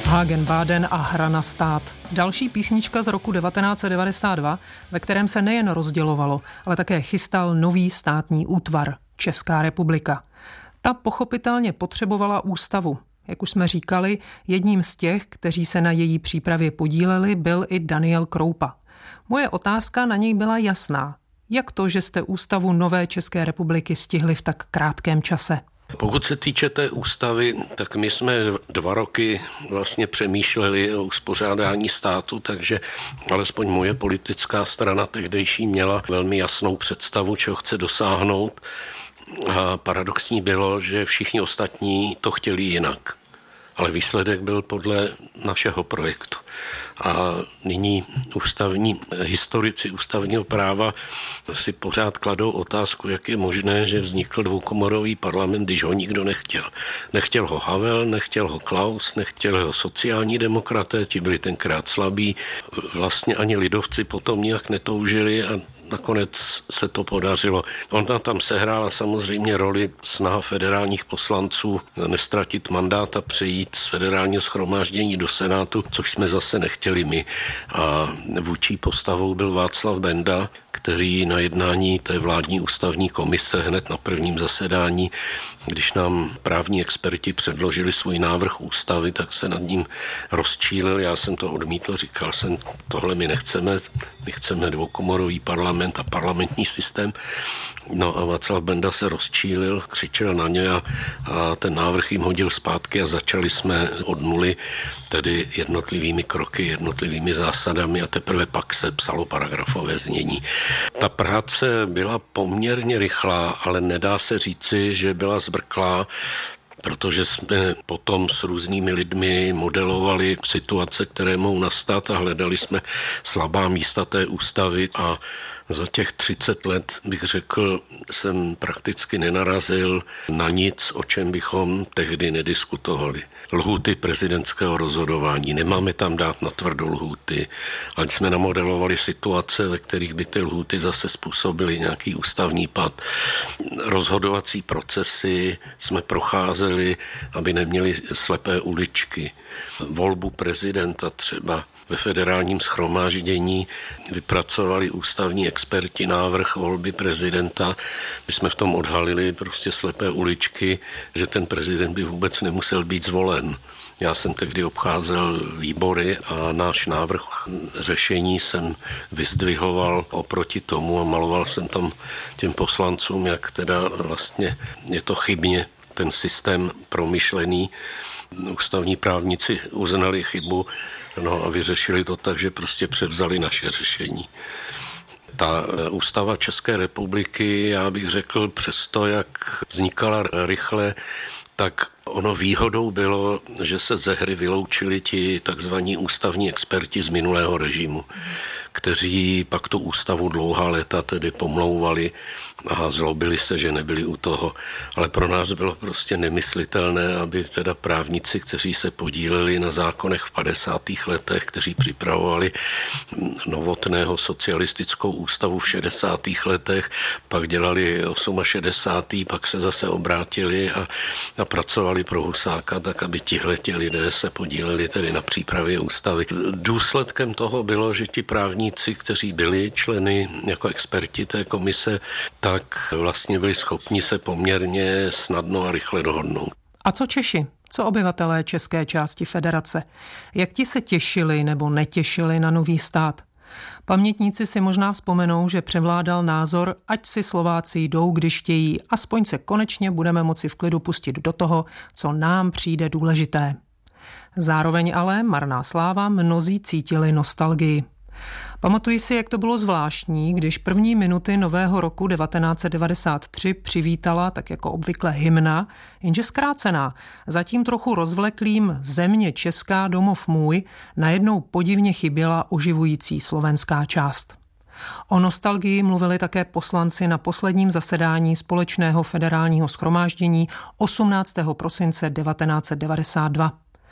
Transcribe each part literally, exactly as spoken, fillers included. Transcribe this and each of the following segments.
Hagen-Baden a hra na stát. Další písnička z roku devatenáct set devadesát dva, ve kterém se nejen rozdělovalo, ale také chystal nový státní útvar – Česká republika. Ta pochopitelně potřebovala ústavu. Jak už jsme říkali, jedním z těch, kteří se na její přípravě podíleli, byl i Daniel Kroupa. Moje otázka na něj byla jasná. Jak to, že jste ústavu nové České republiky stihli v tak krátkém čase? Pokud se týče té ústavy, tak my jsme dva roky vlastně přemýšleli o uspořádání státu, takže alespoň moje politická strana tehdejší měla velmi jasnou představu, čeho chce dosáhnout. A paradoxní bylo, že všichni ostatní to chtěli jinak. Ale výsledek byl podle našeho projektu. A nyní ústavní historici ústavního práva si pořád kladou otázku, jak je možné, že vznikl dvoukomorový parlament, když ho nikdo nechtěl. Nechtěl ho Havel, nechtěl ho Klaus, nechtěl ho sociální demokraté, ti byli tenkrát slabí. Vlastně ani lidovci potom nijak netoužili a nakonec se to podařilo. Ona tam sehrála samozřejmě roli snaha federálních poslanců nestratit mandát a přejít z federálního shromáždění do Senátu, což jsme zase nechtěli my. A vůdčí postavou byl Václav Benda, který na jednání té vládní ústavní komise hned na prvním zasedání, když nám právní experti předložili svůj návrh ústavy, tak se nad ním rozčílil. Já jsem to odmítl, říkal jsem, tohle my nechceme, my chceme dvoukomorový parlament a parlamentní systém. No a Václav Benda se rozčílil, křičel na ně a, a ten návrh jim hodil zpátky a začali jsme od nuly, tedy jednotlivými kroky, jednotlivými zásadami a teprve pak se psalo paragrafové znění. Ta práce byla poměrně rychlá, ale nedá se říci, že byla zbrklá, protože jsme potom s různými lidmi modelovali situace, které mohou nastat a hledali jsme slabá místa té ústavy a za těch třicet let, bych řekl, jsem prakticky nenarazil na nic, o čem bychom tehdy nediskutovali. Lhůty prezidentského rozhodování, nemáme tam dát na tvrdo lhůty, ale jsme namodelovali situace, ve kterých by ty lhůty zase způsobily nějaký ústavní pad. Rozhodovací procesy jsme procházeli, aby neměli slepé uličky. Volbu prezidenta třeba ve federálním shromáždění vypracovali ústavní experti návrh volby prezidenta. My jsme v tom odhalili prostě slepé uličky, že ten prezident by vůbec nemusel být zvolen. Já jsem tehdy obcházel výbory a náš návrh řešení jsem vyzdvihoval oproti tomu a maloval jsem tam těm poslancům, jak teda vlastně je to chybně ten systém promyšlený. Ústavní právníci uznali chybu, no a vyřešili to tak, že prostě převzali naše řešení. Ta ústava České republiky, já bych řekl, přesto, jak vznikala rychle, tak ono výhodou bylo, že se ze hry vyloučili ti takzvaní ústavní experti z minulého režimu, kteří pak tu ústavu dlouhá léta tedy pomlouvali a zlobili se, že nebyli u toho. Ale pro nás bylo prostě nemyslitelné, aby teda právníci, kteří se podíleli na zákonech v padesátých letech, kteří připravovali novotného socialistickou ústavu v šedesátých letech, pak dělali šedesátých osmých, pak se zase obrátili a, a pracovali pro Husáka, tak aby tihleti lidé se podíleli tedy na přípravě ústavy. Důsledkem toho bylo, že ti právníci, kteří byli členy jako experti té komise, tak vlastně byli schopni se poměrně snadno a rychle dohodnout. A co Češi? Co obyvatelé české části federace? Jak ti se těšili nebo netěšili na nový stát? Pamětníci si možná vzpomenou, že převládal názor, ať si Slováci jdou, když chtějí, aspoň se konečně budeme moci v klidu pustit do toho, co nám přijde důležité. Zároveň ale, marná sláva, mnozí cítili nostalgii. Pamatuji si, jak to bylo zvláštní, když první minuty nového roku devatenáct set devadesát tři přivítala, tak jako obvykle, hymna, jenže zkrácená, zatím trochu rozvleklým Země česká, domov můj, najednou podivně chyběla oživující slovenská část. O nostalgii mluvili také poslanci na posledním zasedání Společného federálního shromáždění osmnáctého prosince devatenáct set devadesát dva.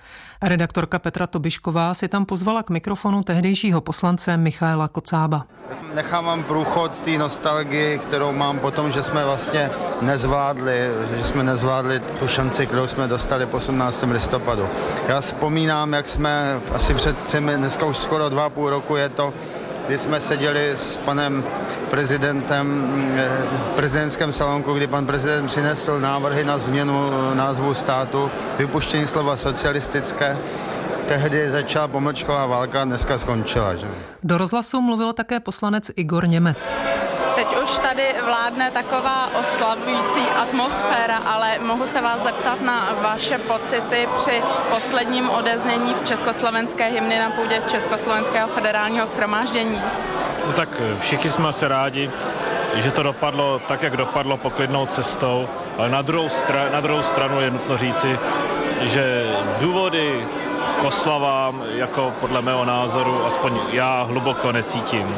Redaktorka Petra Tobišková si tam pozvala k mikrofonu tehdejšího poslance Michaela Kocába. Nechávám průchod té nostalgii, kterou mám po tom, že jsme vlastně nezvládli, že jsme nezvládli tu šanci, kterou jsme dostali po osmnáctého listopadu. Já vzpomínám, jak jsme asi před třemi, dneska už skoro dva a půl roku je to, kdy jsme seděli s panem prezidentem v prezidentském salonku, kdy pan prezident přinesl návrhy na změnu názvu státu, vypuštění slova socialistické. Tehdy začala pomlčková válka, dneska skončila. Že? Do rozhlasu mluvil také poslanec Igor Němec. Teď už tady vládne taková oslavující atmosféra, ale mohu se vás zeptat na vaše pocity při posledním odeznění v československé hymny na půdě Československého federálního shromáždění? No tak všichni jsme se rádi, že to dopadlo tak, jak dopadlo, poklidnou cestou, ale na druhou, stra- na druhou stranu je nutno říci, že důvody k oslavám, jako podle mého názoru, aspoň já hluboko necítím.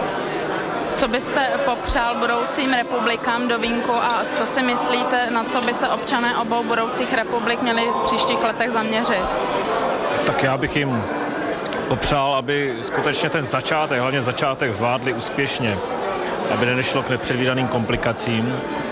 Co byste popřál budoucím republikám do vínku a co si myslíte, na co by se občané obou budoucích republik měli v příštích letech zaměřit? Tak já bych jim popřál, aby skutečně ten začátek, hlavně začátek zvládli úspěšně, aby nenešlo k nepředvídaným komplikacím.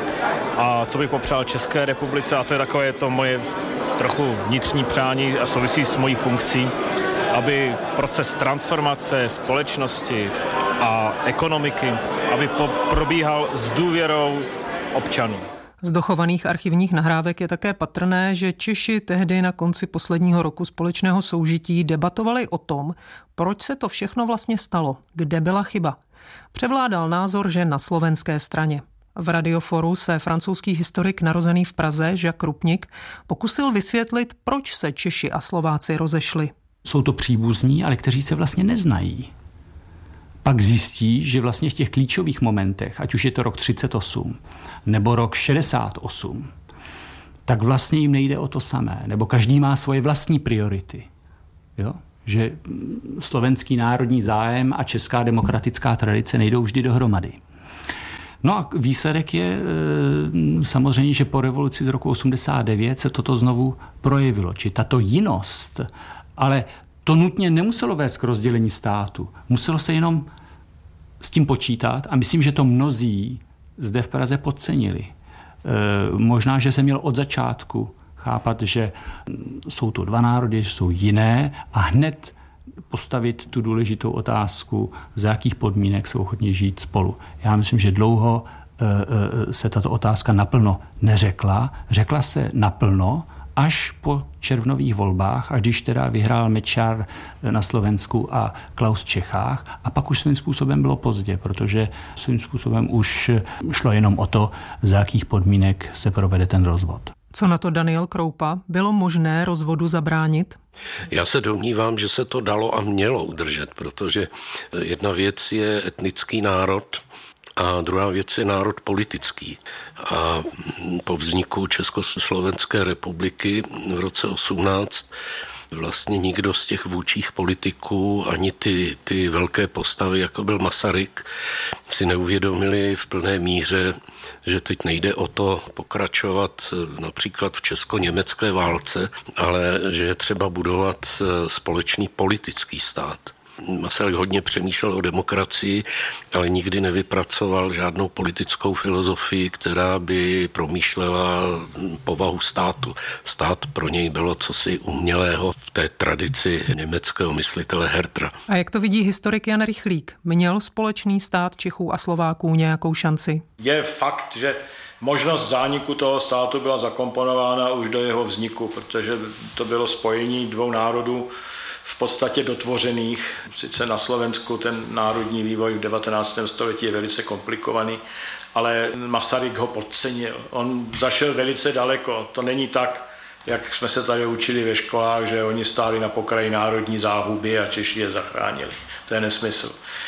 A co bych popřál České republice, a to je takové to moje trochu vnitřní přání a souvisí s mojí funkcí, aby proces transformace společnosti a ekonomiky, aby po- probíhal s důvěrou občanů. Z dochovaných archivních nahrávek je také patrné, že Češi tehdy na konci posledního roku společného soužití debatovali o tom, proč se to všechno vlastně stalo, kde byla chyba. Převládal názor, že na slovenské straně. V Radioforu se francouzský historik narozený v Praze Jacques Rupnik pokusil vysvětlit, proč se Češi a Slováci rozešli. Jsou to příbuzní, ale kteří se vlastně neznají. Pak zjistí, že vlastně v těch klíčových momentech, ať už je to rok třicet osm nebo rok šedesát osm, tak vlastně jim nejde o to samé. Nebo každý má svoje vlastní priority. Jo? Že slovenský národní zájem a česká demokratická tradice nejdou vždy dohromady. No a výsledek je e, samozřejmě, že po revoluci z roku osmdesát devět se toto znovu projevilo. Či tato jinost, ale to nutně nemuselo vést k rozdělení státu. Muselo se jenom s tím počítat a myslím, že to mnozí zde v Praze podcenili. E, možná, že se měl od začátku chápat, že jsou to dva národy, že jsou jiné a hned postavit tu důležitou otázku, za jakých podmínek jsou ochotní žít spolu. Já myslím, že dlouho e, se tato otázka naplno neřekla. Řekla se naplno až po červnových volbách, až když teda vyhrál Mečiar na Slovensku a Klaus v Čechách. A pak už svým způsobem bylo pozdě, protože svým způsobem už šlo jenom o to, za jakých podmínek se provede ten rozvod. Co na to Daniel Kroupa? Bylo možné rozvodu zabránit? Já se domnívám, že se to dalo a mělo udržet, protože jedna věc je etnický národ a druhá věc je národ politický. A po vzniku Československé republiky v roce osmnáct vlastně nikdo z těch vůdčích politiků, ani ty, ty velké postavy, jako byl Masaryk, si neuvědomili v plné míře, že teď nejde o to pokračovat například v česko-německé válce, ale že je třeba budovat společný politický stát. Masaryk hodně přemýšlel o demokracii, ale nikdy nevypracoval žádnou politickou filozofii, která by promýšlela povahu státu. Stát pro něj bylo cosi umělého v té tradici německého myslitele Hertra. A jak to vidí historik Jan Rychlík? Měl společný stát Čechů a Slováků nějakou šanci? Je fakt, že možnost zániku toho státu byla zakomponována už do jeho vzniku, protože to bylo spojení dvou národů v podstatě dotvořených. Sice na Slovensku ten národní vývoj v devatenáctém století je velice komplikovaný, ale Masaryk ho podcenil. On zašel velice daleko. To není tak, jak jsme se tady učili ve školách, že oni stáli na pokraji národní záhuby a Češi je zachránili. To je nesmysl.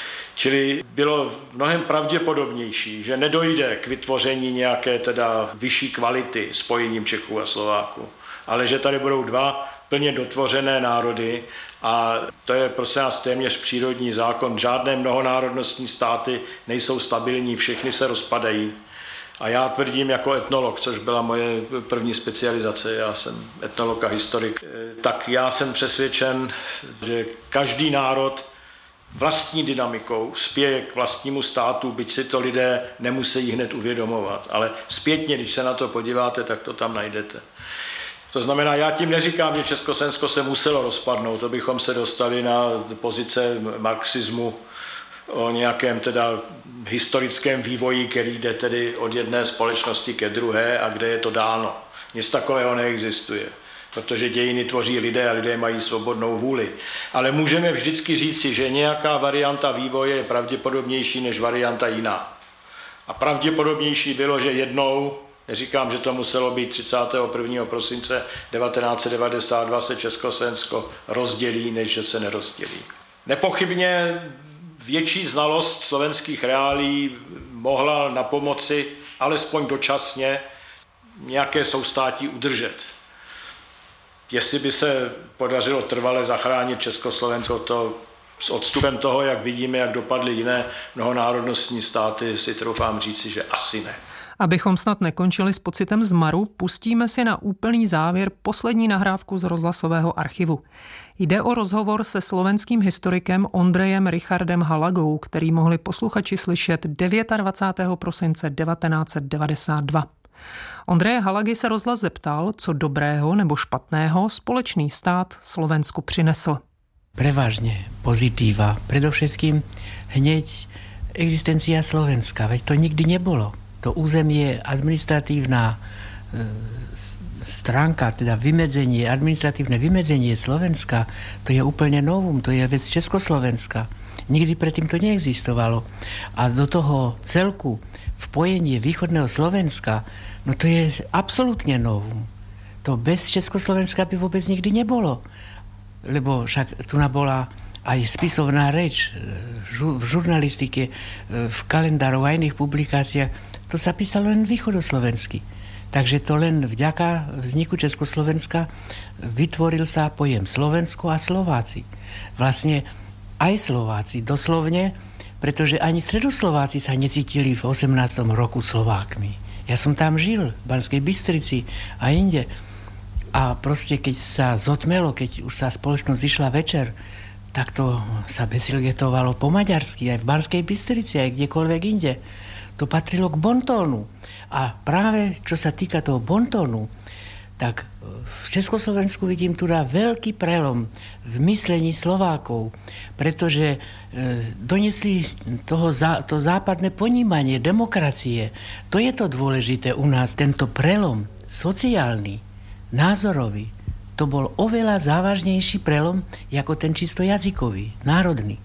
Čili bylo mnohem pravděpodobnější, že nedojde k vytvoření nějaké teda vyšší kvality spojením Čechů a Slováků, ale že tady budou dva plně dotvořené národy a to je prosím nás téměř přírodní zákon. Žádné mnohonárodnostní státy nejsou stabilní, všechny se rozpadají. A já tvrdím jako etnolog, což byla moje první specializace, já jsem etnolog a historik, tak já jsem přesvědčen, že každý národ vlastní dynamikou spěje k vlastnímu státu, byť si to lidé nemusí hned uvědomovat. Ale zpětně, když se na to podíváte, tak to tam najdete. To znamená, já tím neříkám, že Československo se muselo rozpadnout, to bychom se dostali na pozice marxismu o nějakém teda historickém vývoji, který jde tedy od jedné společnosti ke druhé a kde je to dáno. Nic takového neexistuje, protože dějiny tvoří lidé a lidé mají svobodnou vůli. Ale můžeme vždycky říci, že nějaká varianta vývoje je pravděpodobnější než varianta jiná. A pravděpodobnější bylo, že jednou, neříkám, že to muselo být třicátého prvního prosince devatenáct set devadesát dva se Československo rozdělí, než že se nerozdělí. Nepochybně větší znalost slovenských reálí mohla na pomoci, alespoň dočasně, nějaké soustátí udržet. Jestli by se podařilo trvale zachránit Československo, to s odstupem toho, jak vidíme, jak dopadly jiné mnohonárodnostní státy, si troufám říci, že asi ne. Abychom snad nekončili s pocitem zmaru, pustíme si na úplný závěr poslední nahrávku z rozhlasového archivu. Jde o rozhovor se slovenským historikem Ondrejem Richardem Halagou, který mohli posluchači slyšet dvacátého devátého prosince devatenáct set devadesát dva. Ondreje Halagy se rozhlas zeptal, co dobrého nebo špatného společný stát Slovensku přinesl. Prevažne pozitíva, predovšetkým hneď existencia Slovenska, veď to nikdy nebolo. To územie, administratívna e, stránka, teda vymedzenie, administratívne vymedzenie Slovenska, to je úplne novum, to je vec Československa. Nikdy predtým to neexistovalo. A do toho celku vpojenie východného Slovenska, no to je absolútne novum. To bez Československa by vôbec nikdy nebolo. Lebo však tu bola aj spisovná reč v žurnalistike, v kalendároch a iných publikáciách, to sa písalo len východoslovensky. Takže to len vďaka vzniku Československa vytvoril sa pojem Slovensko a Slováci. Vlastne aj Slováci, doslovne, pretože ani Stredoslováci sa necítili v osemnástom roku Slovákmi. Ja som tam žil, v Banskej Bystrici a inde. A proste, keď sa zotmelo, keď už sa spoločnosť zišla večer, tak to sa besilgetovalo po maďarsky, aj v Banskej Bystrici, aj kdekoľvek inde. To patrilo k bontónu. A práve, čo sa týka toho bontónu, tak v Československu vidím tu na veľký prelom v myslení Slovákov, pretože e, donesli toho zá, to západné ponímanie demokracie. To je to dôležité u nás, tento prelom sociálny, názorový. To bol oveľa závažnejší prelom, ako ten čisto jazykový, národný.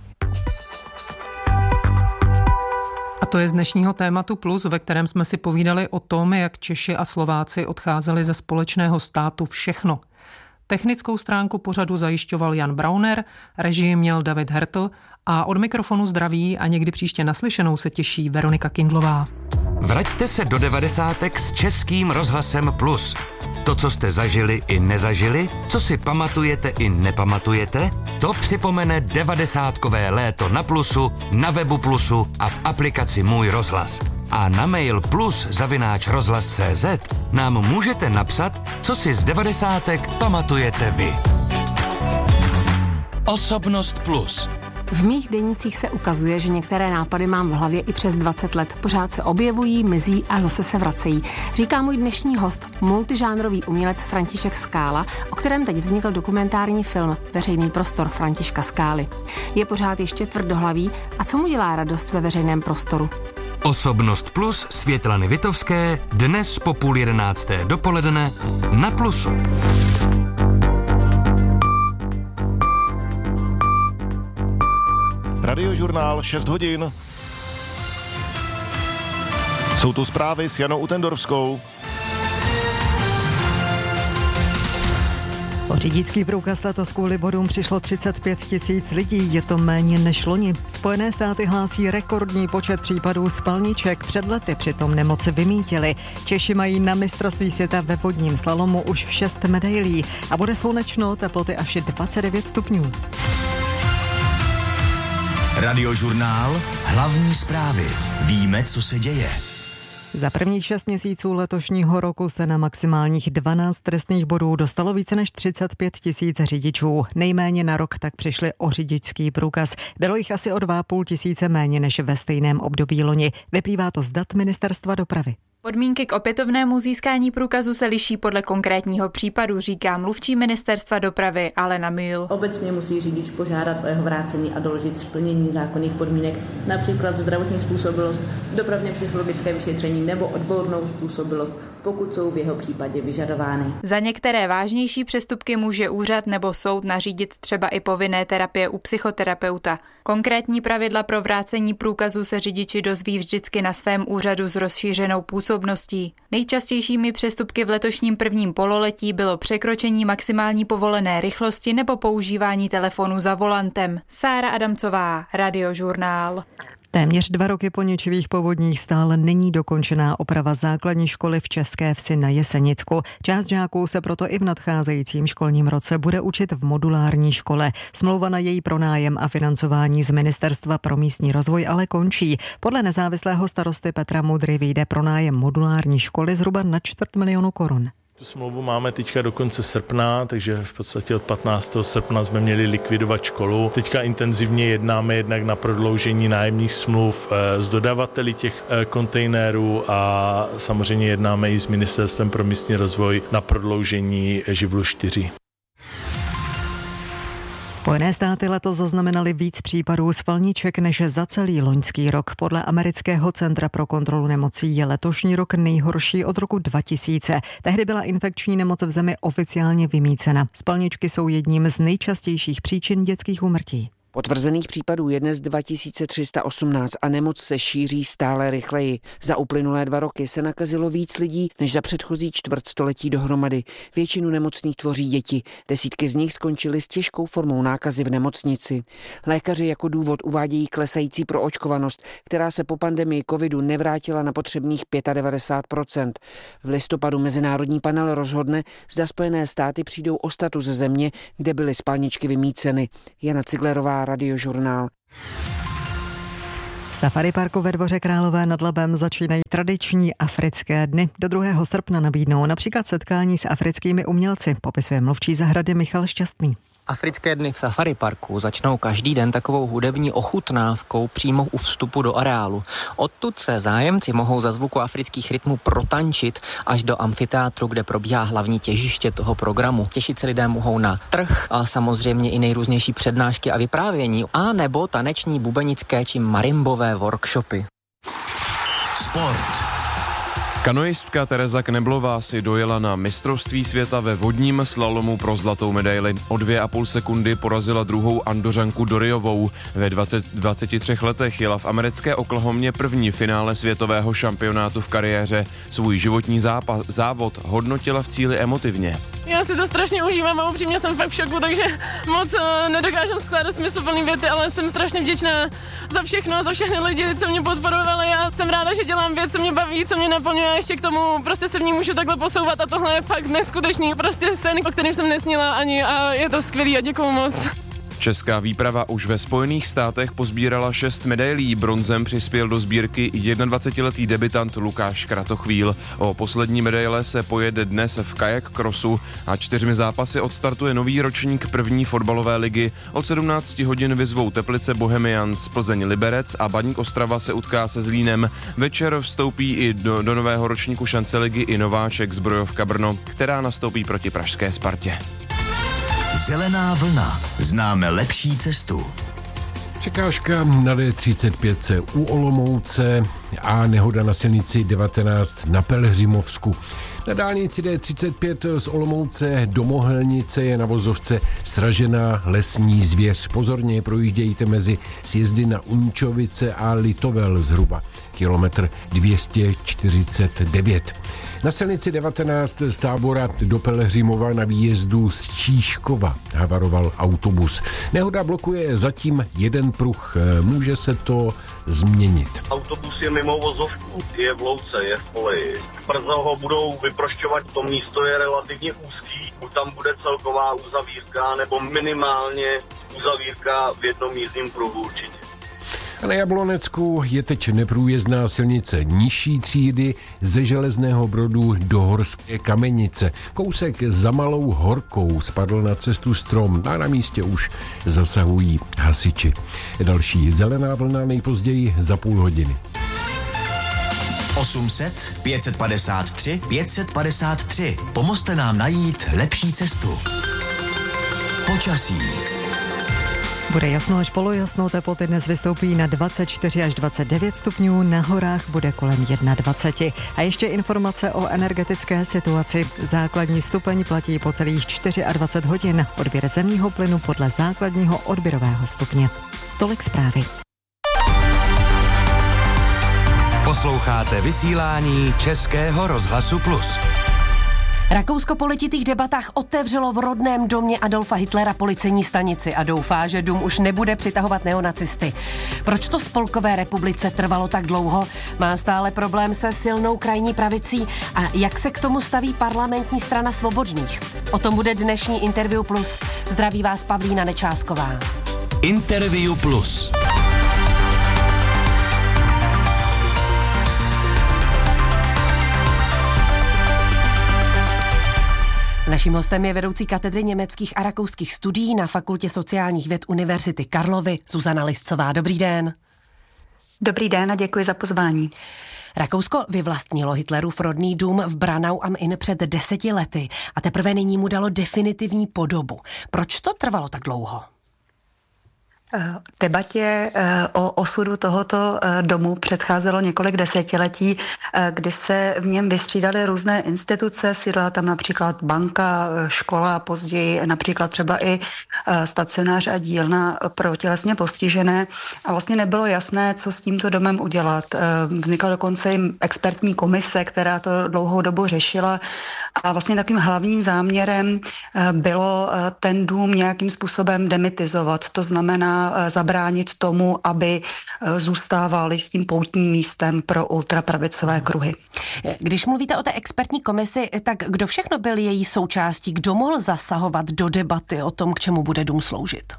A to je z dnešního tématu Plus, ve kterém jsme si povídali o tom, jak Češi a Slováci odcházeli ze společného státu všechno. Technickou stránku pořadu zajišťoval Jan Brauner, režii měl David Hertl a od mikrofonu zdraví a někdy příště naslyšenou se těší Veronika Kindlová. Vraťte se do devadesátek s Českým rozhlasem Plus. To, co jste zažili i nezažili, co si pamatujete i nepamatujete, to připomene devadesátkové léto na Plusu, na webu Plusu a v aplikaci Můj rozhlas. A na mail plus zavináč rozhlas tečka cé zet nám můžete napsat, co si z devadesátek pamatujete vy. Osobnost Plus. V mých denících se ukazuje, že některé nápady mám v hlavě i přes dvacet let. Pořád se objevují, mizí a zase se vracejí. Říká můj dnešní host, multižánrový umělec František Skála, o kterém teď vznikl dokumentární film Veřejný prostor Františka Skály. Je pořád ještě tvrdohlavý a co mu dělá radost ve veřejném prostoru? Osobnost Plus Světlany Vitovské dnes po půl jedenácté dopoledne na Plusu. Radiožurnál šest hodin. Jsou tu zprávy s Janou Utendorskou. O řidičský průkaz letos kvůli bodům přišlo třicet pět tisíc lidí, je to méně než loni. Spojené státy hlásí rekordní počet případů spalniček, před lety přitom nemoci vymítili. Češi mají na mistrovství světa ve vodním slalomu už šest medailí a bude slunečno, teploty až dvacet devět stupňů. Radiožurnál, hlavní zprávy. Víme, co se děje. Za prvních šest měsíců letošního roku se na maximálních dvanáct trestných bodů dostalo více než třicet pět tisíc řidičů. Nejméně na rok tak přišli o řidičský průkaz. Bylo jich asi o dva a půl tisíce méně než ve stejném období loni. Vyplývá to z dat Ministerstva dopravy. Podmínky k opětovnému získání průkazu se liší podle konkrétního případu, říká mluvčí Ministerstva dopravy Alena Mühl. Obecně musí řidič požádat o jeho vrácení a doložit splnění zákonných podmínek, například zdravotní způsobilost, dopravně psychologické vyšetření nebo odbornou způsobilost, pokud jsou v jeho případě vyžadovány. Za některé vážnější přestupky může úřad nebo soud nařídit třeba i povinné terapie u psychoterapeuta. Konkrétní pravidla pro vrácení průkazu se řidiči dozví vždycky na svém úřadu s rozšířenou působností. Nejčastějšími přestupky v letošním prvním pololetí bylo překročení maximální povolené rychlosti nebo používání telefonu za volantem. Sára Adamcová, Radiožurnál. Téměř dva roky po ničivých povodních stále není dokončená oprava základní školy v České Vsi na Jesenicku. Část žáků se proto i v nadcházejícím školním roce bude učit v modulární škole. Smlouva na její pronájem a financování z Ministerstva pro místní rozvoj ale končí. Podle nezávislého starosty Petra Mudry vyjde pronájem modulární školy zhruba na čtvrt milionu korun. Tu smlouvu máme teďka do konce srpna, takže v podstatě od patnáctého srpna jsme měli likvidovat školu. Teďka intenzivně jednáme jednak na prodloužení nájemních smluv s dodavateli těch kontejnerů a samozřejmě jednáme i s Ministerstvem pro místní rozvoj na prodloužení živlu čtyři. Spojené státy letos zaznamenaly víc případů spalniček než za celý loňský rok. Podle Amerického centra pro kontrolu nemocí je letošní rok nejhorší od roku dva tisíce. Tehdy byla infekční nemoc v zemi oficiálně vymýcena. Spalničky jsou jedním z nejčastějších příčin dětských úmrtí. Potvrzených případů je dnes dva tisíce tři sta osmnáct a nemoc se šíří stále rychleji. Za uplynulé dva roky se nakazilo víc lidí než za předchozí čtvrtstoletí dohromady. Většinu nemocných tvoří děti. Desítky z nich skončily s těžkou formou nákazy v nemocnici. Lékaři jako důvod uvádějí klesající proočkovanost, která se po pandemii covidu nevrátila na potřebných devadesát pět procent. V listopadu mezinárodní panel rozhodne, zda Spojené státy přijdou o status země, kde byly spalničky vymýceny. Jana Ciglerová, Radiožurnál. V Safari parku ve Dvoře Králové nad Labem začínají tradiční africké dny. Do druhého srpna nabídnou například setkání s africkými umělci, popisuje mluvčí zahrady Michal Šťastný. Africké dny v Safari parku začnou každý den takovou hudební ochutnávkou přímo u vstupu do areálu. Odtud se zájemci mohou za zvuku afrických rytmů protančit až do amfiteátru, kde probíhá hlavní těžiště toho programu. Těšit se lidé mohou na trh a samozřejmě i nejrůznější přednášky a vyprávění, a nebo taneční, bubenické či marimbové workshopy. Sport. Kanoistka Tereza Kneblová si dojela na mistrovství světa ve vodním slalomu pro zlatou medaili. O dvě a půl sekundy porazila druhou Andořanku Doriovou. Ve dvaceti třech letech jela v americké Oklahomě první finále světového šampionátu v kariéře. Svůj životní zápas, závod hodnotila v cíli emotivně. Já si to strašně užívám a upřímně jsem fakt v šoku, takže moc nedokážu skládat smysluplný věty, ale jsem strašně vděčná za všechno a za všechny lidi, co mě podporovali. Já jsem ráda, že dělám věc, co mě baví, co mě naplňuje a ještě k tomu prostě se v ní můžu takhle posouvat a tohle je fakt neskutečný, prostě sen, o kterém jsem nesnila ani a je to skvělý a děkuju moc. Česká výprava už ve Spojených státech pozbírala šest medailí. Bronzem přispěl do sbírky dvacetiletý debutant Lukáš Kratochvíl. O poslední medaile se pojede dnes v kajak crossu a čtyřmi zápasy odstartuje nový ročník první fotbalové ligy. Od sedmnácti hodin vyzvou Teplice Bohemians, Plzeň Liberec a Baník Ostrava se utká se Zlínem. Večer vstoupí i do, do nového ročníku šance ligy i nováček Zbrojovka Brno, která nastoupí proti pražské Spartě. Zelená vlna. Známe lepší cestu. Překážka na D třicet pět u Olomouce a nehoda na silnici devatenáct na Pelhřimovsku. Na dálnici D třicet pět z Olomouce do Mohelnice je na vozovce sražená lesní zvěř. Pozorně projíždějte mezi sjezdy na Unčovice a Litovel zhruba kilometr dvě stě čtyřicet devět. Na silnici devatenáct z Tábora do Pelhřimova na výjezdu z Číškova havaroval autobus. Nehoda blokuje zatím jeden pruh. Může se to změnit. Autobus je mimo vozovku, je v louce, je v poli. Brzo ho budou vyprošťovat, to místo je relativně úzký, buď tam bude celková uzavírka nebo minimálně uzavírka v jednom jízdním pruhu určitě. A na Jablonecku je teď neprůjezdná silnice nižší třídy ze Železného Brodu do Horské Kamenice. Kousek za Malou Horkou spadl na cestu strom a na místě už zasahují hasiči. Další zelená vlna nejpozději za půl hodiny. osm set pět set padesát tři pět set padesát tři. Pomozte nám najít lepší cestu. Počasí. Bude jasno až polojasno, teploty dnes vystoupí na dvacet čtyři až dvacet devět stupňů, na horách bude kolem dvacet jedna. A ještě informace o energetické situaci. Základní stupeň platí po celých dvacet čtyři hodin. Odběr zemního plynu podle základního odběrového stupně. Tolik zprávy. Posloucháte vysílání Českého rozhlasu Plus. Rakousko po letitých debatách otevřelo v rodném domě Adolfa Hitlera policejní stanici a doufá, že dům už nebude přitahovat neonacisty. Proč to Spolkové republice trvalo tak dlouho? Má stále problém se silnou krajní pravicí a jak se k tomu staví parlamentní strana svobodných? O tom bude dnešní Interview Plus. Zdraví vás Pavlína Nečásková. Interview Plus. Naším hostem je vedoucí katedry německých a rakouských studií na Fakultě sociálních věd Univerzity Karlovy Zuzana Liscová. Dobrý den. Dobrý den a děkuji za pozvání. Rakousko vyvlastnilo Hitlerův rodný dům v Branau am Inn před deseti lety a teprve nyní mu dalo definitivní podobu. Proč to trvalo tak dlouho? Debatě o osudu tohoto domu předcházelo několik desetiletí, kdy se v něm vystřídaly různé instituce, sídla tam například banka, škola, později například třeba i stacionář a dílna pro tělesně postižené a vlastně nebylo jasné, co s tímto domem udělat. Vznikla dokonce i expertní komise, která to dlouhou dobu řešila a vlastně takovým hlavním záměrem bylo ten dům nějakým způsobem demitizovat, to znamená zabránit tomu, aby zůstával s tím poutním místem pro ultrapravicové kruhy. Když mluvíte o té expertní komisi, tak kdo všechno byl její součástí? Kdo mohl zasahovat do debaty o tom, k čemu bude dům sloužit?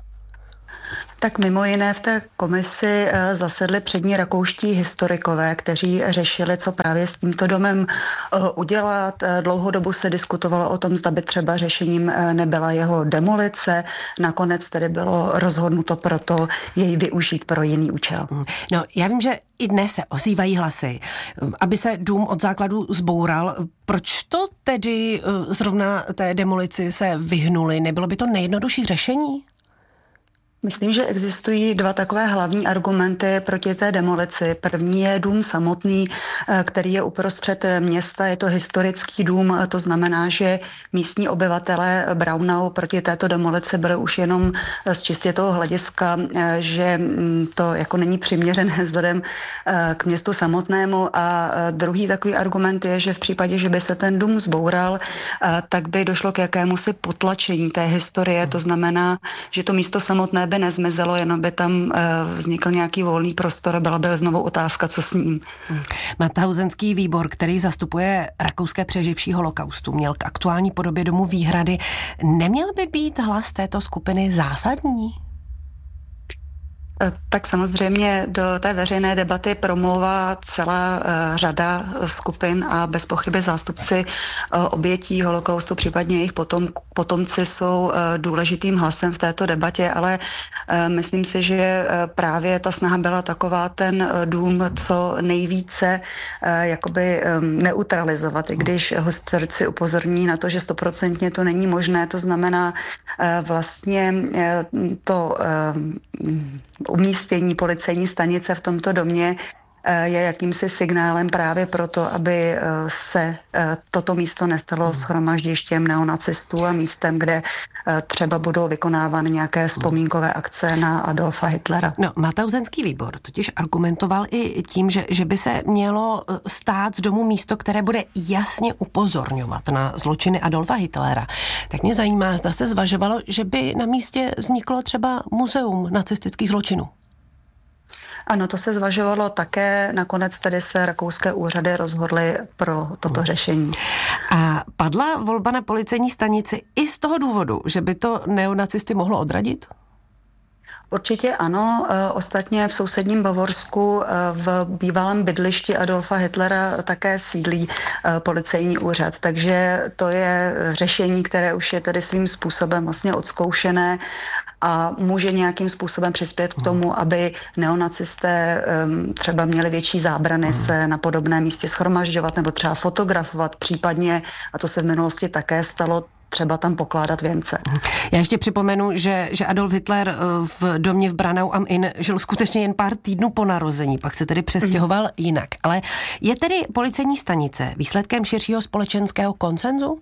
Tak mimo jiné v té komisi zasedli přední rakouští historikové, kteří řešili, co právě s tímto domem udělat. Dlouhou dobu se diskutovalo o tom, zda by třeba řešením nebyla jeho demolice. Nakonec tedy bylo rozhodnuto proto jej využít pro jiný účel. No, já vím, že i dnes se ozývají hlasy, aby se dům od základu zboural. Proč to tedy zrovna té demolici se vyhnuli? Nebylo by to nejjednodušší řešení? Myslím, že existují dva takové hlavní argumenty proti té demolici. První je dům samotný, který je uprostřed města. Je to historický dům, to znamená, že místní obyvatelé Braunau proti této demolici byli už jenom z čistě toho hlediska, že to jako není přiměřené vzhledem k městu samotnému. A druhý takový argument je, že v případě, že by se ten dům zboural, tak by došlo k jakémusi potlačení té historie. To znamená, že to místo samotné by nezmizelo, jenom by tam vznikl nějaký volný prostor a byla by znovu otázka, co s ním. Mauthausenský výbor, který zastupuje rakouské přeživší holokaustu, měl k aktuální podobě domu výhrady. Neměl by být hlas této skupiny zásadní? Tak samozřejmě do té veřejné debaty promlouvá celá uh, řada skupin a bez pochyby zástupci uh, obětí holokaustu, případně jejich potom, potomci jsou uh, důležitým hlasem v této debatě, ale uh, myslím si, že uh, právě ta snaha byla taková ten uh, dům co nejvíce uh, jakoby um, neutralizovat, i když historici upozorní na to, že stoprocentně to není možné, to znamená uh, vlastně uh, to uh, umístění policejní stanice v tomto domě je jakýmsi signálem právě proto, aby se toto místo nestalo shromaždištěm neonacistů a místem, kde třeba budou vykonávány nějaké vzpomínkové akce na Adolfa Hitlera. No, Mauthausenský výbor totiž argumentoval i tím, že, že by se mělo stát z domu místo, které bude jasně upozorňovat na zločiny Adolfa Hitlera. Tak mě zajímá, zda se zvažovalo, že by na místě vzniklo třeba muzeum nacistických zločinů. Ano, to se zvažovalo také, nakonec tedy se rakouské úřady rozhodly pro toto řešení. A padla volba na policejní stanici i z toho důvodu, že by to neonacisty mohlo odradit? Určitě ano. Ostatně v sousedním Bavorsku v bývalém bydlišti Adolfa Hitlera také sídlí policejní úřad. Takže to je řešení, které už je tedy svým způsobem vlastně odzkoušené a může nějakým způsobem přispět k tomu, aby neonacisté třeba měli větší zábrany se na podobném místě shromažďovat nebo třeba fotografovat, případně, a to se v minulosti také stalo, třeba tam pokládat věnce. Já ještě připomenu, že, že Adolf Hitler v domě v Branau am Inn žil skutečně jen pár týdnů po narození, pak se tedy přestěhoval mm. jinak. Ale je tedy policejní stanice výsledkem širšího společenského konsenzu?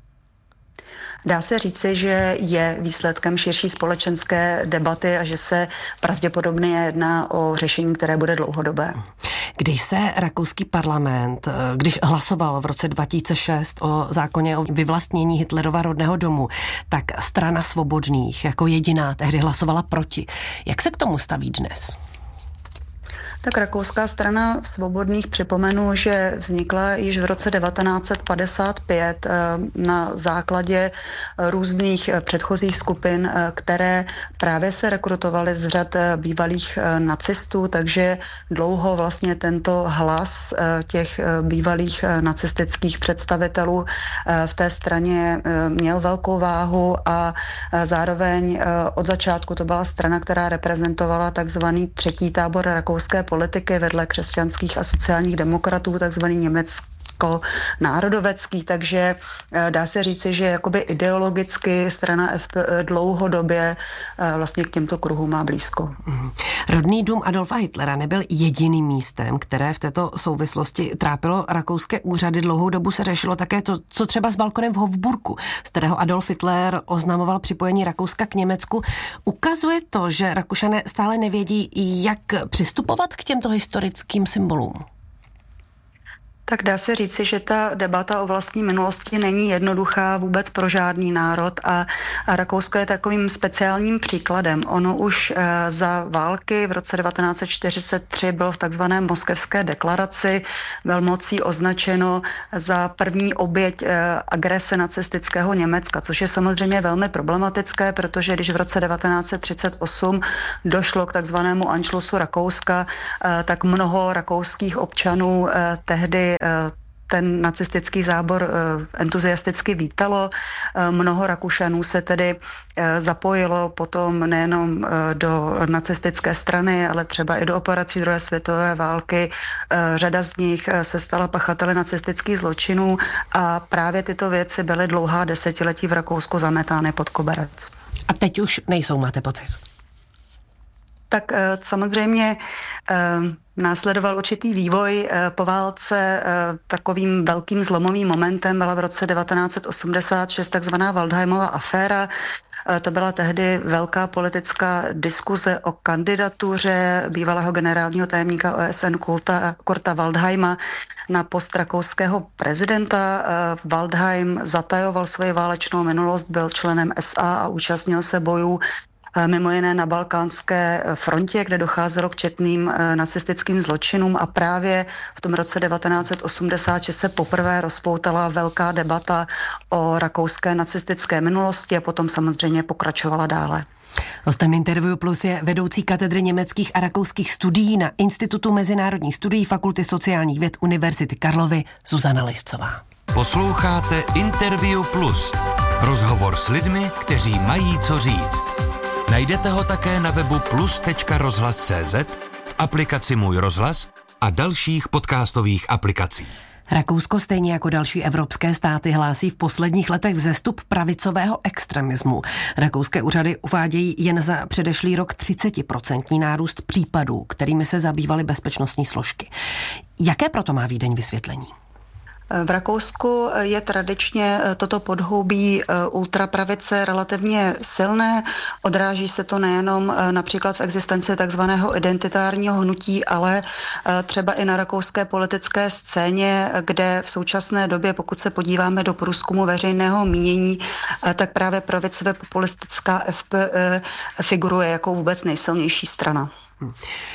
Dá se říci, že je výsledkem širší společenské debaty a že se pravděpodobně jedná o řešení, které bude dlouhodobé. Když se rakouský parlament, když hlasoval v roce dva tisíce šest o zákoně o vyvlastnění Hitlerova rodného domu, tak strana svobodných jako jediná tehdy hlasovala proti. Jak se k tomu staví dnes? Tak rakouská strana svobodných, připomenu, že vznikla již v roce devatenáct set padesát pět na základě různých předchozích skupin, které právě se rekrutovaly z řad bývalých nacistů, takže dlouho vlastně tento hlas těch bývalých nacistických představitelů v té straně měl velkou váhu a zároveň od začátku to byla strana, která reprezentovala takzvaný třetí tábor rakouské politiky vedle křesťanských a sociálních demokratů, takzvaný německo národovecký, takže dá se říci, že jakoby ideologicky strana F P Ö dlouhodobě vlastně k těmto kruhům má blízko. Rodný dům Adolfa Hitlera nebyl jediným místem, které v této souvislosti trápilo rakouské úřady. Dlouhou dobu se řešilo také to, co třeba s balkonem v Hofburgu, z kterého Adolf Hitler oznamoval připojení Rakouska k Německu. Ukazuje to, že Rakušané stále nevědí, jak přistupovat k těmto historickým symbolům? Tak dá se říci, že ta debata o vlastní minulosti není jednoduchá vůbec pro žádný národ a, a Rakousko je takovým speciálním příkladem. Ono už e, za války v roce devatenáct set čtyřicet tři bylo v takzvané Moskevské deklaraci velmocí označeno za první oběť e, agrese nacistického Německa, což je samozřejmě velmi problematické, protože když v roce devatenáct set třicet osm došlo k takzvanému Anschlussu Rakouska, e, tak mnoho rakouských občanů e, tehdy ten nacistický zábor entuziasticky vítalo. Mnoho Rakušanů se tedy zapojilo potom nejenom do nacistické strany, ale třeba i do operací druhé světové války. Řada z nich se stala pachateli nacistických zločinů a právě tyto věci byly dlouhá desetiletí v Rakousku zametány pod koberec. A teď už nejsou, máte pocit? Tak samozřejmě následoval určitý vývoj po válce. Takovým velkým zlomovým momentem byla v roce devatenáct set osmdesát šest takzvaná Waldheimova aféra. To byla tehdy velká politická diskuze o kandidatuře bývalého generálního tajemníka O S N Kurta, Kurta Waldheima na post rakouského prezidenta. Waldheim zatajoval svoji válečnou minulost, byl členem S A a účastnil se bojů mimo jiné na balkánské frontě, kde docházelo k četným nacistickým zločinům a právě v tom roce devatenáct set osmdesát šest se poprvé rozpoutala velká debata o rakouské nacistické minulosti a potom samozřejmě pokračovala dále. Hostem Interview Plus je vedoucí katedry německých a rakouských studií na Institutu mezinárodních studií Fakulty sociálních věd Univerzity Karlovy Zuzana Liscová. Posloucháte Interview Plus. Rozhovor s lidmi, kteří mají co říct. Najdete ho také na webu plus tečka rozhlas tečka cé zet, v aplikaci Můj rozhlas a dalších podcastových aplikacích. Rakousko stejně jako další evropské státy hlásí v posledních letech vzestup pravicového extremismu. Rakouské úřady uvádějí jen za předešlý rok třicetiprocentní nárůst případů, kterými se zabývaly bezpečnostní složky. Jaké proto má Vídeň vysvětlení? V Rakousku je tradičně toto podhoubí ultrapravice relativně silné. Odráží se to nejenom například v existenci takzvaného identitárního hnutí, ale třeba i na rakouské politické scéně, kde v současné době, pokud se podíváme do průzkumu veřejného mínění, tak právě pravicově populistická F P Ö figuruje jako vůbec nejsilnější strana. Hmm.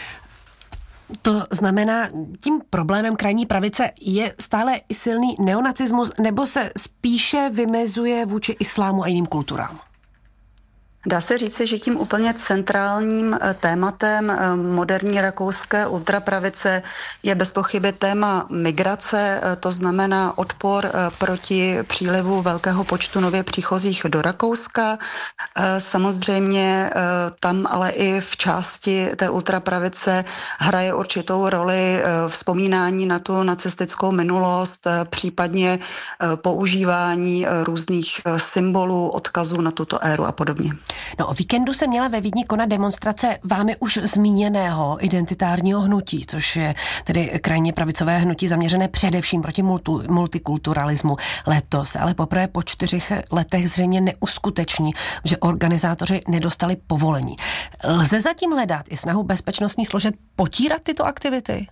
To znamená, tím problémem krajní pravice je stále silný neonacismus, nebo se spíše vymezuje vůči islámu a jiným kulturám? Dá se říci, že tím úplně centrálním tématem moderní rakouské ultrapravice je bez pochyby téma migrace, to znamená odpor proti přílivu velkého počtu nově příchozích do Rakouska. Samozřejmě tam ale i v části té ultrapravice hraje určitou roli vzpomínání na tu nacistickou minulost, případně používání různých symbolů, odkazů na tuto éru a podobně. No, o víkendu se měla ve Vídni konat demonstrace vámi už zmíněného identitárního hnutí, což je tedy krajně pravicové hnutí zaměřené především proti multu, multikulturalismu. Letos se ale poprvé po čtyřech letech zřejmě neuskuteční, že organizátoři nedostali povolení. Lze zatím hledat i snahu bezpečnostních složek potírat tyto aktivity?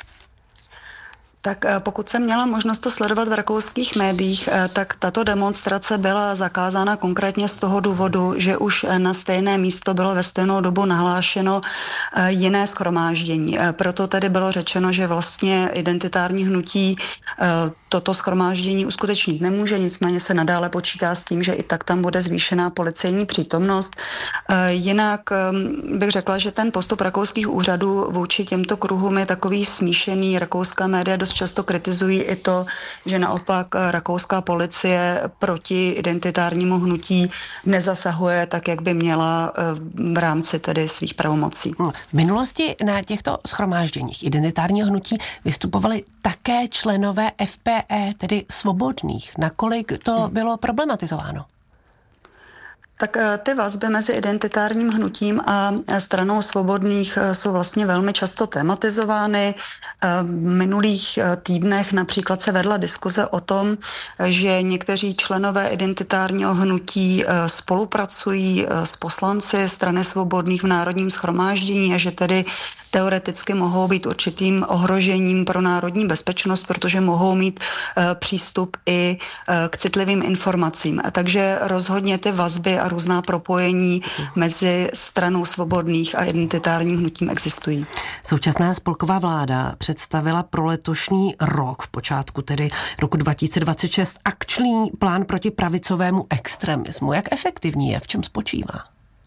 Tak pokud jsem měla možnost to sledovat v rakouských médiích, tak tato demonstrace byla zakázána konkrétně z toho důvodu, že už na stejné místo bylo ve stejnou dobu nahlášeno jiné shromáždění. Proto tedy bylo řečeno, že vlastně identitární hnutí toto shromáždění uskutečnit nemůže, nicméně se nadále počítá s tím, že i tak tam bude zvýšená policejní přítomnost. Jinak bych řekla, že ten postup rakouských úřadů vůči těmto kruhům je takový smíšený. Rakouská média dost často kritizují i to, že naopak rakouská policie proti identitárnímu hnutí nezasahuje tak, jak by měla v rámci tedy svých pravomocí. V minulosti na těchto shromážděních identitárního hnutí vystupovali také členové F P E, tedy svobodných. Nakolik to bylo problematizováno? Tak ty vazby mezi identitárním hnutím a stranou svobodných jsou vlastně velmi často tematizovány. V minulých týdnech například se vedla diskuze o tom, že někteří členové identitárního hnutí spolupracují s poslanci strany svobodných v národním shromáždění a že tedy teoreticky mohou být určitým ohrožením pro národní bezpečnost, protože mohou mít přístup i k citlivým informacím. Takže rozhodně ty vazby a různá propojení mezi stranou svobodných a identitárním hnutím existují. Současná spolková vláda představila pro letošní rok, v počátku tedy roku dva tisíce dvacet šest, akční plán proti pravicovému extremismu. Jak efektivní je? V čem spočívá?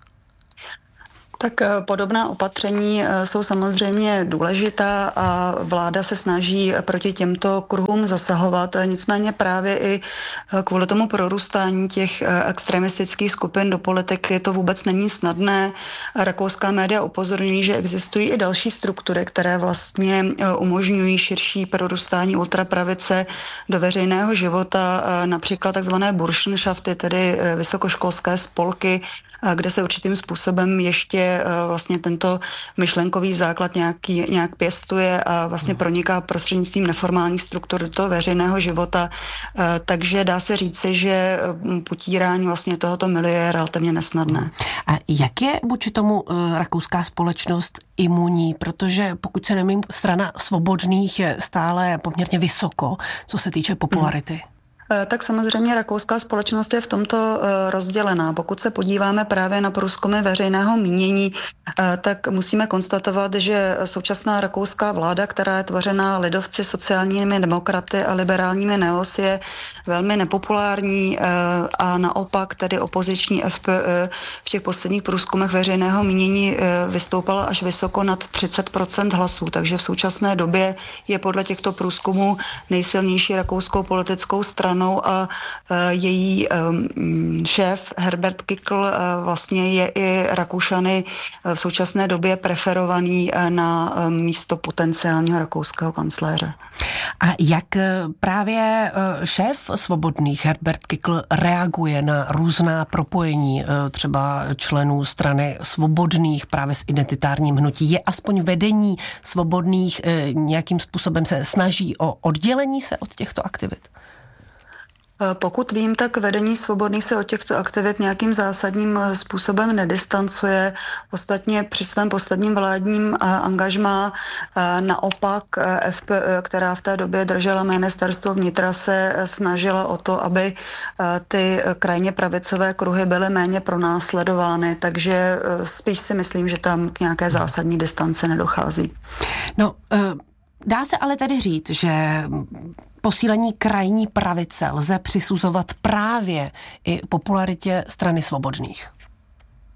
Tak podobná opatření jsou samozřejmě důležitá a vláda se snaží proti těmto kruhům zasahovat. Nicméně právě i kvůli tomu prorůstání těch extremistických skupin do politiky to vůbec není snadné. Rakouská média upozorňují, že existují i další struktury, které vlastně umožňují širší prorůstání ultrapravice do veřejného života, například takzvané Burschenschafty, tedy vysokoškolské spolky, kde se určitým způsobem ještě vlastně tento myšlenkový základ nějaký, nějak pěstuje a vlastně proniká prostřednictvím neformálních struktur do toho veřejného života. Takže dá se říci, že potírání vlastně tohoto milieu je relativně nesnadné. A jak je vůči tomu rakouská společnost imunní? Protože pokud se nemým, strana svobodných je stále poměrně vysoko, co se týče popularity. Hmm. Tak samozřejmě rakouská společnost je v tomto rozdělená. Pokud se podíváme právě na průzkumy veřejného mínění, tak musíme konstatovat, že současná rakouská vláda, která je tvořená lidovci, sociálními demokraty a liberálními neos, je velmi nepopulární a naopak tedy opoziční F P Ö v těch posledních průzkumech veřejného mínění vystoupala až vysoko nad třicet procent hlasů. Takže v současné době je podle těchto průzkumů nejsilnější rakouskou politickou stranou a její šéf Herbert Kickl vlastně je i Rakušany v současné době preferovaný na místo potenciálního rakouského kancléře. A jak právě šéf svobodných Herbert Kickl reaguje na různá propojení třeba členů strany svobodných právě s identitárním hnutí? Je aspoň vedení svobodných nějakým způsobem se snaží o oddělení se od těchto aktivit? Pokud vím, tak vedení svobodných se od těchto aktivit nějakým zásadním způsobem nedistancuje. Ostatně při svém posledním vládním angažmá naopak F P Ö, která v té době držela ministerstvo vnitra, se snažila o to, aby ty krajně pravicové kruhy byly méně pronásledovány, takže spíš si myslím, že tam k nějaké zásadní distance nedochází. No, dá se ale tedy říct, že posílení krajní pravice lze přisuzovat právě i popularitě strany svobodných.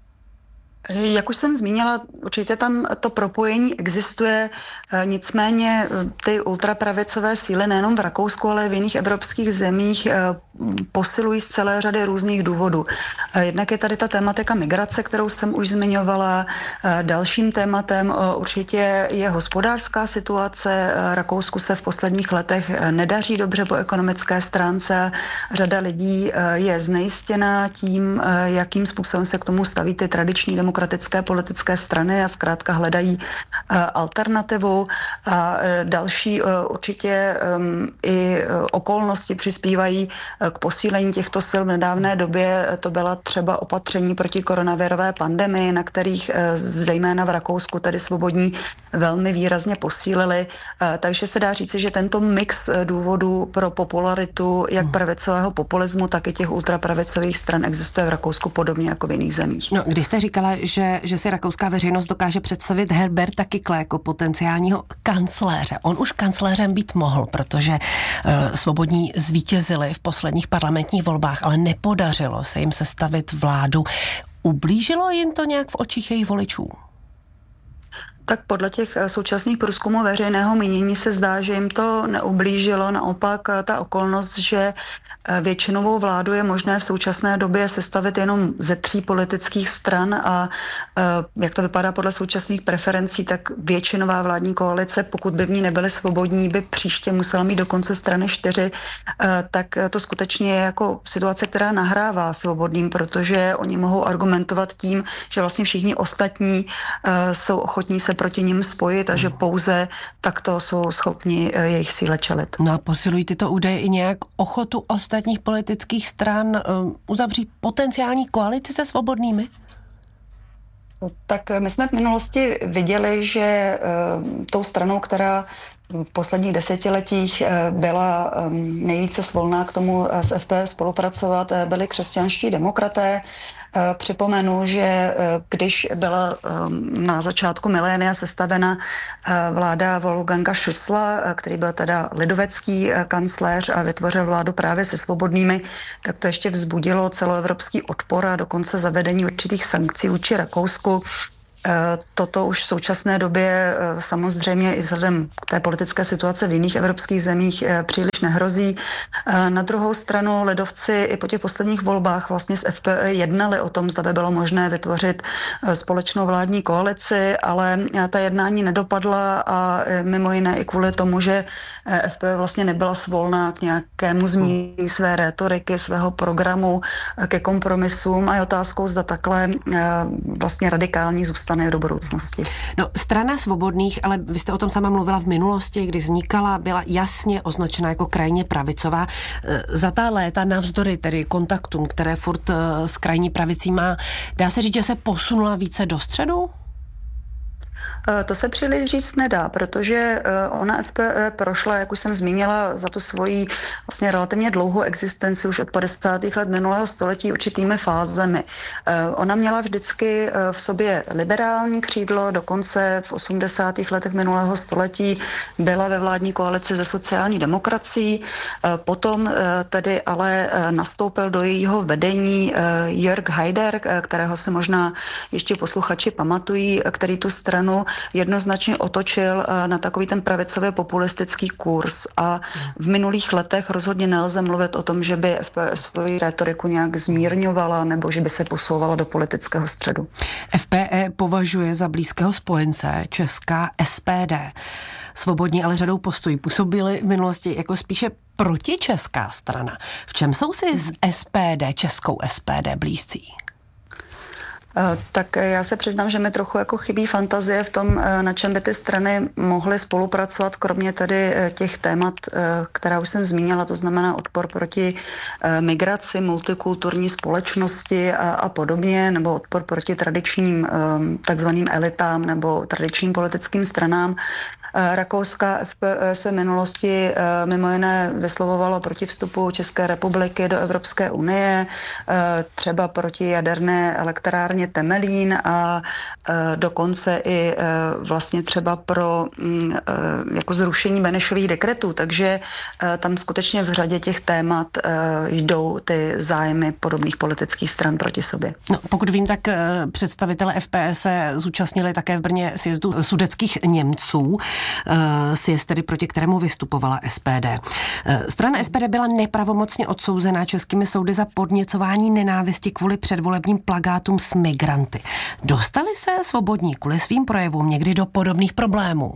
Jak už jsem zmínila, určitě tam to propojení existuje, nicméně ty ultrapravicové síly nejenom v Rakousku, ale i v jiných evropských zemích posilují z celé řady různých důvodů. Jednak je tady ta tematika migrace, kterou jsem už zmiňovala. Dalším tématem určitě je hospodářská situace. Rakousku se v posledních letech nedaří dobře po ekonomické stránce. Řada lidí je znejistěná tím, jakým způsobem se k tomu staví ty tradiční demokratické politické strany a zkrátka hledají alternativu. A další určitě i okolnosti přispívají k posílení těchto sil. V nedávné době to byla třeba opatření proti koronavirové pandemii, na kterých zejména v Rakousku tedy svobodní velmi výrazně posílili. Takže se dá říci, že tento mix důvodů pro popularitu jak pravicového populismu, tak i těch ultrapravicových stran existuje v Rakousku podobně jako v jiných zemích. No, když jste říkala, že, že si rakouská veřejnost dokáže představit Herberta Kickla jako potenciálního kancléře. On už kancléřem být mohl, protože uh, svobodní zvítězili v posledních parlamentních volbách, ale nepodařilo se jim sestavit vládu. Ublížilo jim to nějak v očích jejich voličů? Tak podle těch současných průzkumů veřejného mínění se zdá, že jim to neublížilo. Naopak ta okolnost, že většinovou vládu je možné v současné době sestavit jenom ze tří politických stran a jak to vypadá podle současných preferencí, tak většinová vládní koalice, pokud by v ní nebyly svobodní, by příště musela mít dokonce strany čtyři, tak to skutečně je jako situace, která nahrává svobodným, protože oni mohou argumentovat tím, že vlastně všichni ostatní jsou ochotní se proti nim spojit a že pouze takto jsou schopni jejich síle čelit. No a posilují tyto údaje i nějak ochotu ostatních politických stran um, uzavřít potenciální koalici se svobodnými? Tak my jsme v minulosti viděli, že uh, tou stranou, která v posledních desetiletích byla nejvíce svolná k tomu s F P spolupracovat, byli křesťanští demokraté. Připomenu, že když byla na začátku milénia sestavena vláda Wolfganga Schüssla, který byl teda lidovecký kancléř a vytvořil vládu právě se svobodnými, tak to ještě vzbudilo celoevropský odpor a dokonce zavedení určitých sankcí vůči Rakousku. Toto už v současné době samozřejmě i vzhledem k té politické situace v jiných evropských zemích příliš nehrozí. Na druhou stranu lidovci i po těch posledních volbách vlastně s F P Ö jednali o tom, zda by bylo možné vytvořit společnou vládní koalici, ale ta jednání nedopadla a mimo jiné i kvůli tomu, že F P Ö vlastně nebyla svolná k nějakému změní své rétoriky, svého programu, ke kompromisům a je otázkou, zda takhle vlastně radikální zůstane do budoucnosti. No, strana svobodných, ale vy jste o tom sama mluvila v minulosti, kdy vznikala, byla jasně označena jako krajně pravicová. Za ta léta navzdory tedy kontaktům, které furt s krajní pravicí má, dá se říct, že se posunula více do středu? To se příliš říct nedá, protože ona F P Ö prošla, jak už jsem zmínila, za tu svoji vlastně relativně dlouhou existenci už od padesátých let minulého století určitými fázemi. Ona měla vždycky v sobě liberální křídlo, dokonce v osmdesátých letech minulého století byla ve vládní koalici se sociální demokracií. Potom tedy ale nastoupil do jejího vedení Jörg Haider, kterého se možná ještě posluchači pamatují, který tu stranu jednoznačně otočil na takový ten pravicově populistický kurz a v minulých letech rozhodně nelze mluvit o tom, že by F P Ö svoji rétoriku nějak zmírňovala nebo že by se posouvala do politického středu. F P Ö považuje za blízkého spojence česká S P D. Svobodní ale řadou postojů působili v minulosti jako spíše protičeská strana. V čem jsou si s S P D, českou S P D blízcí? Tak já se přiznám, že mi trochu jako chybí fantazie v tom, na čem by ty strany mohly spolupracovat, kromě tedy těch témat, která už jsem zmínila, to znamená odpor proti migraci, multikulturní společnosti a, a podobně, nebo odpor proti tradičním takzvaným elitám nebo tradičním politickým stranám. Rakouská F P Ö se v minulosti mimo jiné vyslovovalo proti vstupu České republiky do Evropské unie, třeba proti jaderné elektrárně Temelín a dokonce i vlastně třeba pro jako zrušení Benešových dekretů, takže tam skutečně v řadě těch témat jdou ty zájmy podobných politických stran proti sobě. No, pokud vím, tak představitelé F P Ö se zúčastnili také v Brně sjezdu sudetských Němců, sjezd tedy proti kterému vystupovala S P D. Strana S P D byla nepravomocně odsouzená českými soudy za podněcování nenávisti kvůli předvolebním plakátům s migranty. Dostali se svobodní kvůli svým projevům někdy do podobných problémů?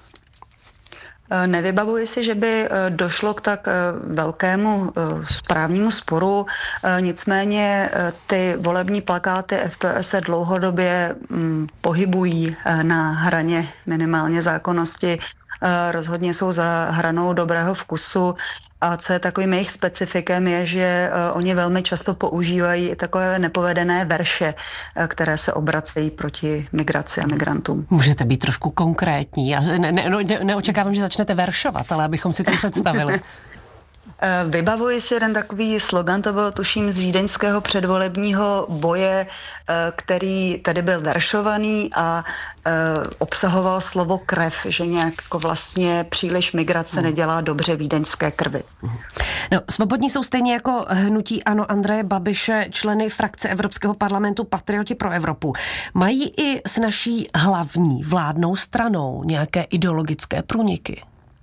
Nevybavuji si, že by došlo k tak velkému správnímu sporu, nicméně ty volební plakáty F P Ö se dlouhodobě pohybují na hraně minimálně zákonnosti, rozhodně jsou za hranou dobrého vkusu. A co je takovým jejich specifikem je, že uh, oni velmi často používají takové nepovedené verše, uh, které se obracejí proti migraci a migrantům. Můžete být trošku konkrétní. Já ne, ne, ne, neočekávám, že začnete veršovat, ale abychom si to představili. Vybavuji si jeden takový slogan, to byl tuším z vídeňského předvolebního boje, který tady byl veršovaný a obsahoval slovo krev, že nějak jako vlastně příliš migrace nedělá dobře vídeňské krvi. No, svobodní jsou stejně jako hnutí ANO Andreje Babiše členy frakce Evropského parlamentu Patrioti pro Evropu. Mají i s naší hlavní vládnou stranou nějaké ideologické průniky?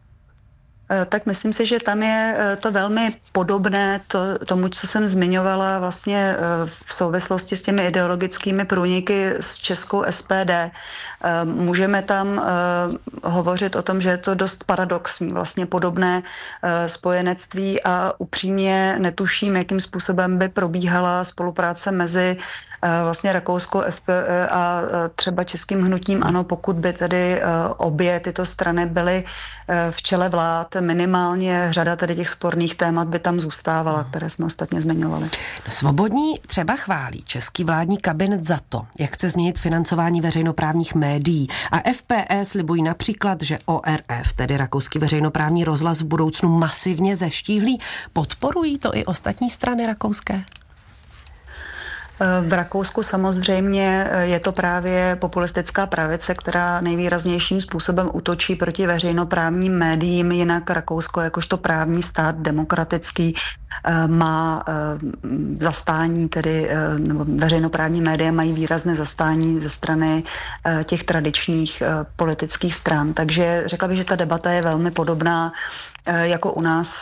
Tak myslím si, že tam je to velmi podobné to, tomu, co jsem zmiňovala vlastně v souvislosti s těmi ideologickými průniky s českou S P D. Můžeme tam hovořit o tom, že je to dost paradoxní, vlastně podobné spojenectví a upřímně netuším, jakým způsobem by probíhala spolupráce mezi vlastně rakouskou F P Ö a třeba českým hnutím ANO, pokud by tedy obě tyto strany byly v čele vlád. Minimálně řada tady těch sporných témat by tam zůstávala, které jsme ostatně zmiňovali. Svobodní třeba chválí český vládní kabinet za to, jak chce změnit financování veřejnoprávních médií. A F P Ö slibují například, že O R F, tedy rakouský veřejnoprávní rozhlas, v budoucnu masivně zeštíhlí. Podporují to i ostatní strany rakouské? V Rakousku samozřejmě je to právě populistická pravice, která nejvýraznějším způsobem útočí proti veřejnoprávním médiím, jinak Rakousko jakožto právní stát demokratický má zastání, tedy nebo veřejnoprávní média mají výrazné zastání ze strany těch tradičních politických stran. Takže řekla bych, že ta debata je velmi podobná jako u nás